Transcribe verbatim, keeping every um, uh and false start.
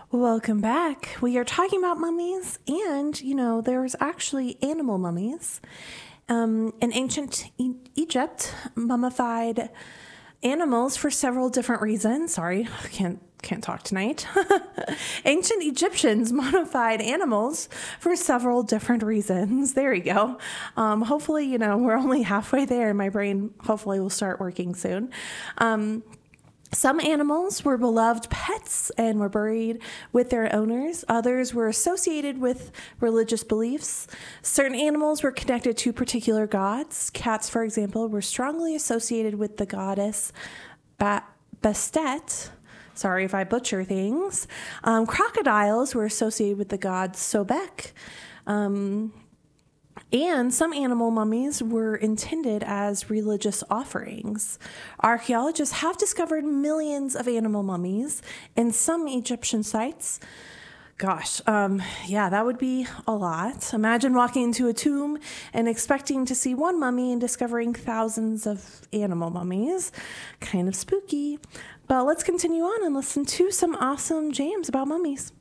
Welcome back. We are talking about mummies, and, you know, there's actually animal mummies. Um, in ancient e- Egypt, mummified animals for several different reasons. Sorry, I can't can't talk tonight. Ancient Egyptians mummified animals for several different reasons. There we go. Um, hopefully, you know, we're only halfway there. My brain hopefully will start working soon. Um, Some animals were beloved pets and were buried with their owners. Others were associated with religious beliefs. Certain animals were connected to particular gods. Cats, for example, were strongly associated with the goddess ba- Bastet. Sorry if I butcher things. Um, crocodiles were associated with the god Sobek. Um, And some animal mummies were intended as religious offerings. Archaeologists have discovered millions of animal mummies in some Egyptian sites. Gosh, um, yeah, that would be a lot. Imagine walking into a tomb and expecting to see one mummy and discovering thousands of animal mummies. Kind of spooky. But let's continue on and listen to some awesome jams about mummies.